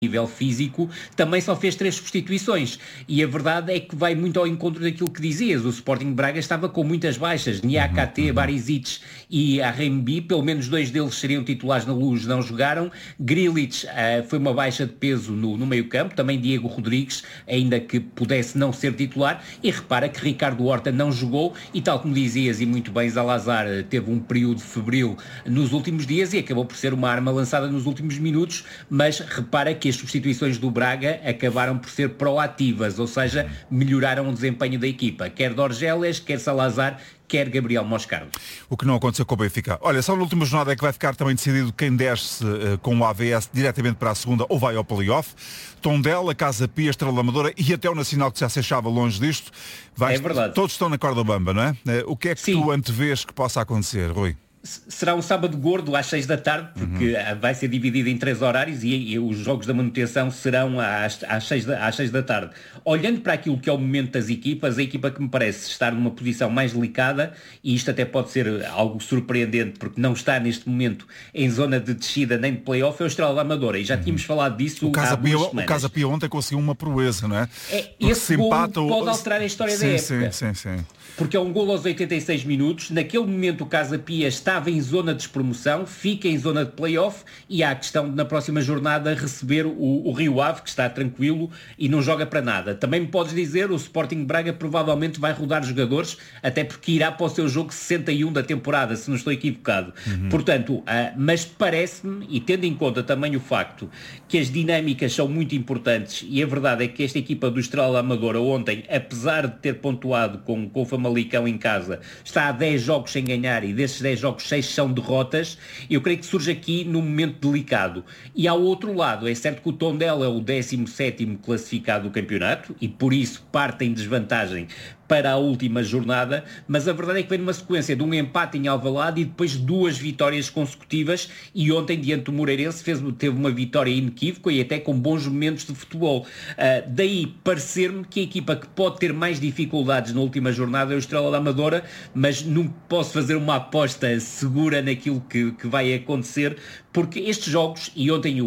nível físico, também só fez 3 substituições. E a verdade é que vai muito ao encontro daquilo que dizias. O Sporting Braga estava com muitas baixas. Niakate, Barisic e Arrembi, pelo menos 2 deles seriam titulares na Luz, não jogaram. Grilic foi uma baixa de peso no meio-campo. Também Diego Rodrigues, ainda que pudesse não ser titular. E repara que Ricardo Horta não jogou e, tal como dizias, e muito bem, Zalazar teve um período febril nos últimos dias e acabou por ser uma arma lançada nos últimos minutos, mas repara que as substituições do Braga acabaram por ser proativas, ou seja, melhoraram o desempenho da equipa, quer Dorgeles, quer Salazar, quer Gabriel Moscardo. O que não aconteceu com o Benfica. Olha, só na última jornada é que vai ficar também decidido quem desce com o AVS diretamente para a segunda ou vai ao play-off. Tondela, Casa Pia, Estrela da Amadora e até o Nacional, que já se achava longe disto. É verdade. Todos estão na corda bamba, não é? O que é que tu antevês que possa acontecer, Rui? Será um sábado gordo às 6 da tarde, porque vai ser dividido em 3 horários e os jogos da manutenção serão às 6 da tarde. Olhando para aquilo que é o momento das equipas, a equipa que me parece estar numa posição mais delicada, e isto até pode ser algo surpreendente, porque não está neste momento em zona de descida nem de play-off, é o Estrela da Amadora, e já tínhamos falado disso há 2 semanas. O Casa Pia ontem conseguiu uma proeza, não é? Esse gol pode alterar a história da época. Sim. Porque é um golo aos 86 minutos, naquele momento o Casa Pia estava em zona de despromoção, fica em zona de play-off e há a questão de na próxima jornada receber o Rio Ave, que está tranquilo e não joga para nada. Também me podes dizer, o Sporting Braga provavelmente vai rodar jogadores, até porque irá para o seu jogo 61 da temporada, se não estou equivocado. Portanto, mas parece-me, e tendo em conta também o facto que as dinâmicas são muito importantes, e a verdade é que esta equipa do Estrela da Amadora ontem, apesar de ter pontuado com o Famalicão em casa, está a 10 jogos sem ganhar e desses 10 jogos 6 são derrotas. Eu creio que surge aqui num momento delicado. E ao outro lado, é certo que o Tondela é o 17º classificado do campeonato e por isso parte em desvantagem para a última jornada, mas a verdade é que vem numa sequência de um empate em Alvalade e depois 2 vitórias consecutivas, e ontem diante do Moreirense teve uma vitória inequívoca e até com bons momentos de futebol. Daí parecer-me que a equipa que pode ter mais dificuldades na última jornada é o Estrela da Amadora, mas não posso fazer uma aposta segura naquilo que vai acontecer, porque estes jogos, e ontem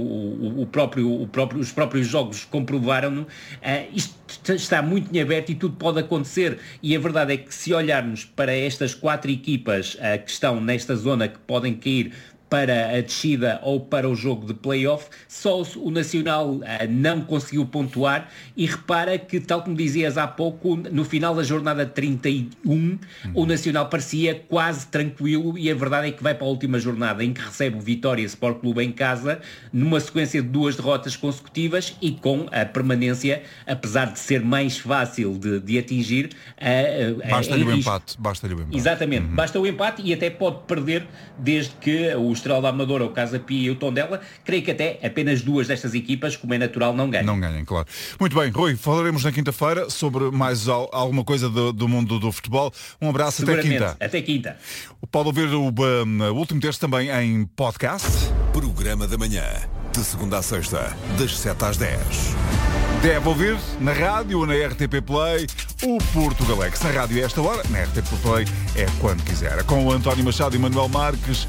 os próprios jogos comprovaram-no, isto está muito em aberto e tudo pode acontecer. E a verdade é que se olharmos para estas 4 equipas que estão nesta zona que podem cair para a descida ou para o jogo de play-off, só o Nacional não conseguiu pontuar, e repara que, tal como dizias há pouco, no final da jornada 31, o Nacional parecia quase tranquilo, e a verdade é que vai para a última jornada em que recebe o Vitória Sport Clube em casa, numa sequência de 2 derrotas consecutivas e com a permanência, apesar de ser mais fácil de atingir. Basta-lhe o empate. Exatamente, basta o empate e até pode perder, desde que o Estrela da Amadora, o Casa Pia e o Tondela, creio que até apenas 2 destas equipas, como é natural, não ganham. Não ganham, claro. Muito bem, Rui, falaremos na quinta-feira sobre mais alguma coisa do mundo do futebol. Um abraço, até quinta. Até quinta. Pode ouvir o último texto também em podcast. Programa da manhã, de segunda à sexta, das 7 às 10. Deve ouvir na rádio ou na RTP Play o Portugalex. Na rádio é esta hora, na RTP Play é quando quiser. Com o António Machado e Manuel Marques,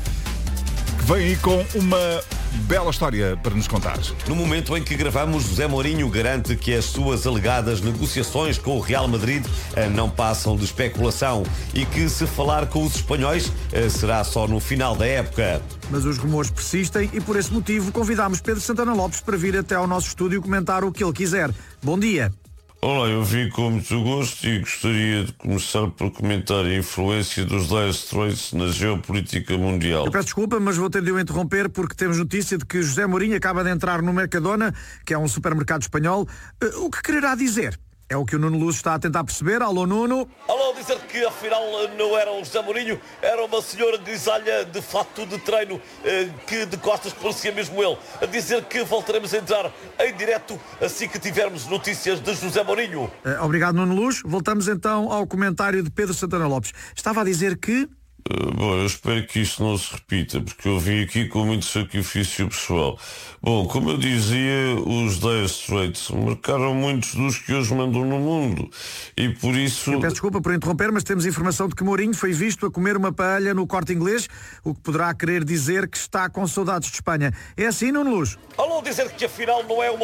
que vem aí com uma bela história para nos contar. No momento em que gravamos, José Mourinho garante que as suas alegadas negociações com o Real Madrid não passam de especulação e que, se falar com os espanhóis, será só no final da época. Mas os rumores persistem e, por esse motivo, convidámos Pedro Santana Lopes para vir até ao nosso estúdio comentar o que ele quiser. Bom dia. Olá, eu vim com muito gosto e gostaria de começar por comentar a influência dos Dire Straits na geopolítica mundial. Eu peço desculpa, mas vou ter de o interromper porque temos notícia de que José Mourinho acaba de entrar no Mercadona, que é um supermercado espanhol. O que quererá dizer? É o que o Nuno Luz está a tentar perceber. Alô, Nuno. Alô, dizer que afinal não era um José Mourinho, era uma senhora grisalha de fato de treino, que de costas parecia mesmo ele. A dizer que voltaremos a entrar em direto assim que tivermos notícias de José Mourinho. Obrigado, Nuno Luz. Voltamos então ao comentário de Pedro Santana Lopes. Estava a dizer que... Bom, eu espero que isto não se repita, porque eu vim aqui com muito sacrifício pessoal. Bom, como eu dizia, os Dire Straits marcaram muitos dos que hoje mandam no mundo. E por isso... Eu peço desculpa por interromper, mas temos informação de que Mourinho foi visto a comer uma paella no Corte Inglês, o que poderá querer dizer que está com saudades de Espanha. É assim, Nuno Luz? Alô, dizer que afinal não é uma